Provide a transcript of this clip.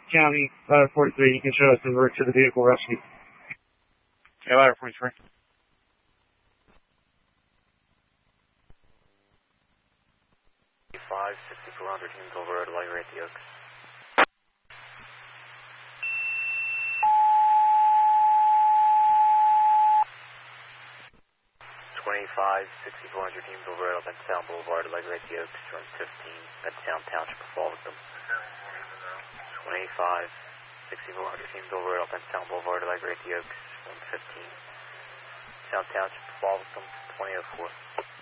County, ladder 43, you can show us the route to the vehicle rescue. Okay, ladder 43. 6400 Hinsel Road, Light at the Oaks. 6400 Hinsel Road, Bentown Boulevard, Light at the Oaks, turn 15, Bentown Township of Waltham. 6400 Hinsel Road, Bentown Boulevard, Light at the Oaks, turn 15, Bentown Township of Waltham, 2004.